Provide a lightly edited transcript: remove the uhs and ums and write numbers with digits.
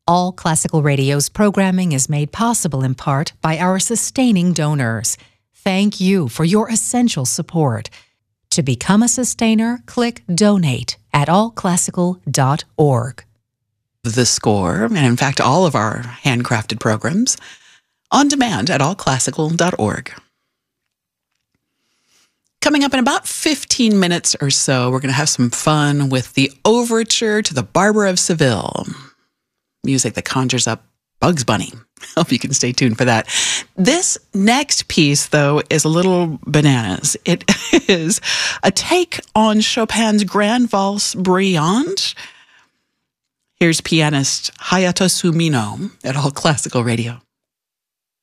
All Classical Radio's programming is made possible in part by our sustaining donors. Thank you for your essential support. To become a sustainer, click Donate at allclassical.org. The Score, and in fact all of our handcrafted programs, on demand at allclassical.org. Coming up in about 15 minutes or so, we're going to have some fun with the overture to the Barber of Seville. Music that conjures up Bugs Bunny. Hope you can stay tuned for that. This next piece, though, is a little bananas. It is a take on Chopin's Grand Valse Brillante. Here's pianist Hayato Sumino at All Classical Radio.